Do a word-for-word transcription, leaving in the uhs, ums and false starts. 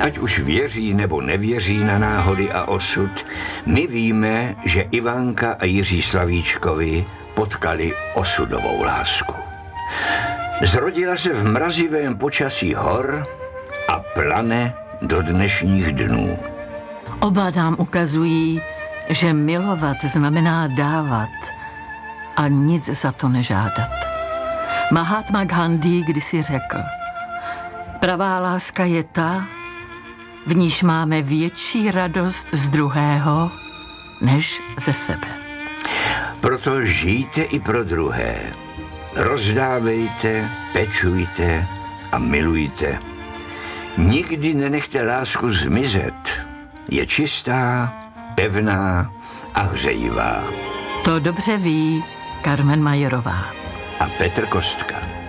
Ať už věří nebo nevěří na náhody a osud, my víme, že Ivanka a Jiří Slavíčkovi potkali osudovou lásku. Zrodila se v mrazivém počasí hor a plane do dnešních dnů. Oba nám ukazují, že milovat znamená dávat a nic za to nežádat. Mahatma Gandhi kdysi řekl: pravá láska je ta, v níž máme větší radost z druhého, než ze sebe. Proto žijte i pro druhé. Rozdávejte, pečujte a milujte. Nikdy nenechte lásku zmizet. Je čistá, pevná a hřejivá. To dobře ví Carmen Majerová a Petr Kostka.